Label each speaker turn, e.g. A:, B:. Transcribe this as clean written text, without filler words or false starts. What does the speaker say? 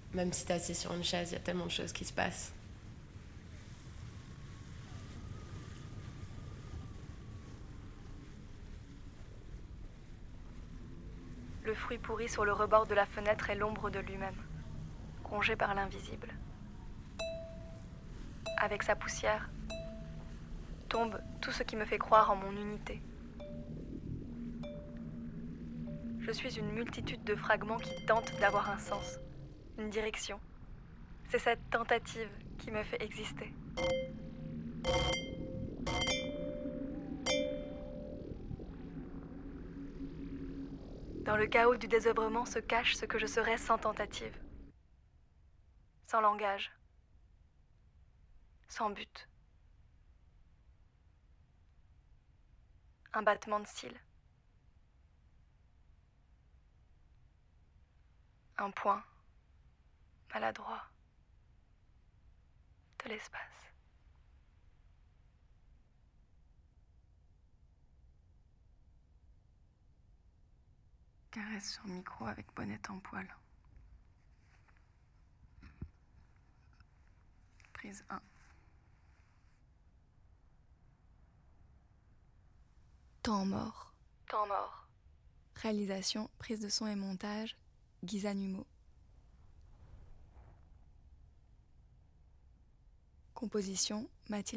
A: Même si t'es assis sur une chaise, il y a tellement de choses qui se passent.
B: Le fruit pourri sur le rebord de la fenêtre est l'ombre de lui-même, rongé par l'invisible. Avec sa poussière, tombe tout ce qui me fait croire en mon unité. Je suis une multitude de fragments qui tentent d'avoir un sens, une direction. C'est cette tentative qui me fait exister. Dans le chaos du désœuvrement se cache ce que je serais sans tentative, sans langage, sans but. Un battement de cils. Un point maladroit de l'espace. Caresse sur micro avec bonnette en poil. Prise 1.
C: Temps mort.
B: Temps mort.
C: Réalisation, prise de son et montage, Guisa Numo. Composition, Mathilde